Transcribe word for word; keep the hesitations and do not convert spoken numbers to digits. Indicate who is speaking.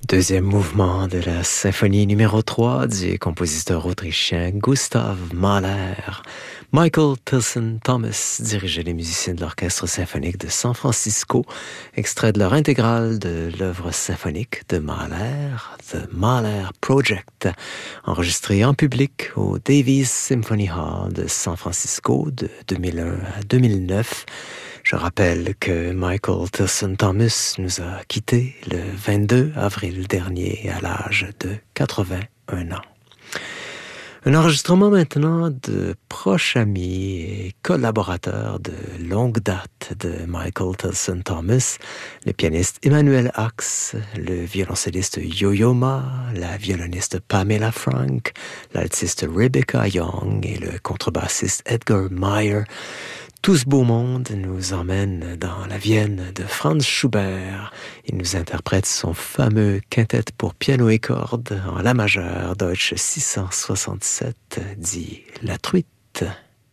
Speaker 1: Deuxième mouvement de la symphonie numéro trois du compositeur autrichien Gustav Mahler. Michael Tilson Thomas dirigeait les musiciens de l'Orchestre symphonique de San Francisco, extrait de leur intégrale de l'œuvre symphonique de Mahler, The Mahler Project, enregistré en public au Davies Symphony Hall de San Francisco de deux mille un à deux mille neuf. Je rappelle que Michael Tilson Thomas nous a quittés le vingt-deux avril dernier à l'âge de quatre-vingt-un ans. Un enregistrement maintenant de proche ami et collaborateur de longue date de Michael Tilson Thomas, le pianiste Emmanuel Ax, le violoncelliste Yo-Yo Ma, la violoniste Pamela Frank, l'altiste Rebecca Young et le contrebassiste Edgar Meyer. Tout ce beau monde nous emmène dans la Vienne de Franz Schubert. Il nous interprète son fameux quintet pour piano et cordes en la majeure, Deutsche six cent soixante-sept, dit La Truite.